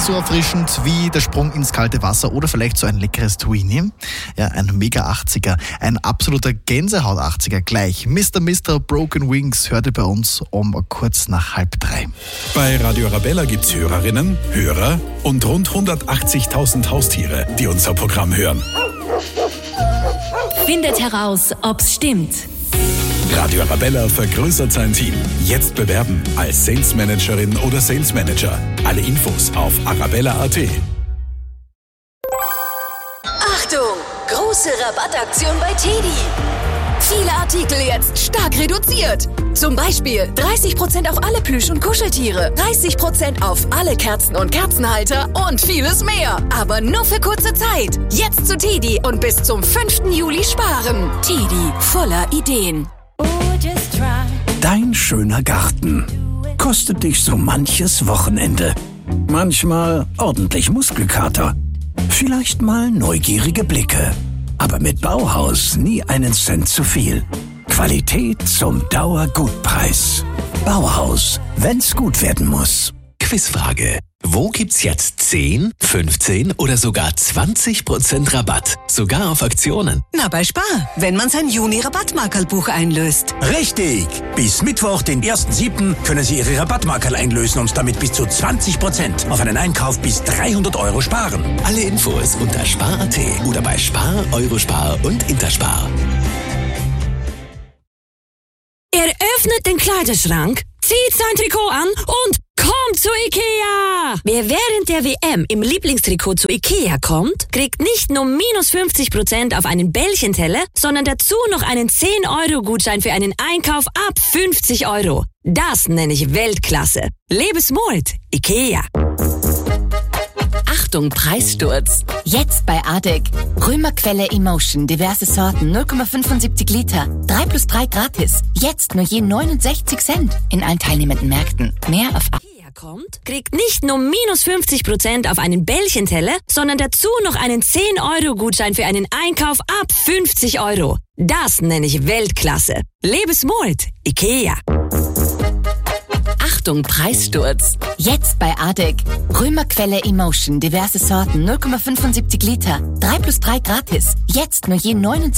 so erfrischend wie der Sprung ins kalte Wasser oder vielleicht so ein leckeres Tweenie. Ja, ein mega 80er, ein absoluter Gänsehaut 80er gleich. Mr. Broken Wings hörte bei uns um kurz nach 2:30. Bei Radio Arabella gibt's Hörerinnen, Hörer und rund 180.000 Haustiere, die unser Programm hören. Findet heraus, ob's stimmt. Radio Arabella vergrößert sein Team. Jetzt bewerben als Sales Managerin oder Sales Manager. Alle Infos auf arabella.at. Achtung! Große Rabattaktion bei TEDi. Viele Artikel jetzt stark reduziert. Zum Beispiel 30% auf alle Plüsch- und Kuscheltiere, 30% auf alle Kerzen und Kerzenhalter und vieles mehr. Aber nur für kurze Zeit. Jetzt zu TEDi und bis zum 5. Juli sparen. TEDi, voller Ideen. Dein schöner Garten kostet dich so manches Wochenende. Manchmal ordentlich Muskelkater. Vielleicht mal neugierige Blicke. Aber mit Bauhaus nie einen Cent zu viel. Qualität zum Dauergutpreis. Bauhaus, wenn's gut werden muss. Quizfrage. Wo gibt's jetzt 10, 15 oder sogar 20% Rabatt? Sogar auf Aktionen. Na, bei Spar, wenn man sein Juni-Rabattmarkerlbuch einlöst. Richtig! Bis Mittwoch, den 1.7. können Sie Ihre Rabattmarkerl einlösen und damit bis zu 20% auf einen Einkauf bis 300 € sparen. Alle Infos unter spar.at oder bei Spar, Eurospar und Interspar. Er öffnet den Kleiderschrank, zieht sein Trikot an und kommt zu Ikea! Wer während der WM im Lieblingstrikot zu Ikea kommt, kriegt nicht nur minus 50% auf einen Bällchenteller, sondern dazu noch einen 10-Euro-Gutschein für einen Einkauf ab 50 €. Das nenne ich Weltklasse. Lebe smart, Ikea. Achtung, Preissturz. Jetzt bei ADEC. Römerquelle Emotion, diverse Sorten, 0,75 Liter. 3+3 gratis. Jetzt nur je 69 Cent in allen teilnehmenden Märkten. Mehr auf Ikea kommt, kriegt nicht nur minus 50% auf einen Bällchenteller, sondern dazu noch einen 10-Euro-Gutschein für einen Einkauf ab 50 €. Das nenne ich Weltklasse. Lebe smart, Ikea. Achtung, Preissturz. Jetzt bei ADEC. Römerquelle Emotion, diverse Sorten, 0,75 Liter. 3+3 gratis. Jetzt nur je 69